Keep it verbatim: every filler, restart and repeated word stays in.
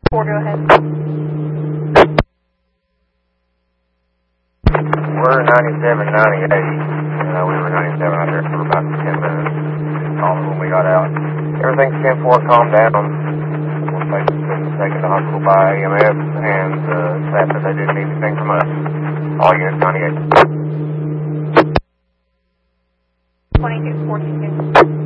four, go ahead. We're ninety-seven, ninety-eight. Uh, we were ninety-seven out there for about ten minutes. Called when we got out. Everything's ten four, calm down. We're basically taken to hospital by E M S, and uh, staff said they didn't need anything from us. All units ninety-eight. twenty-two, fourteen.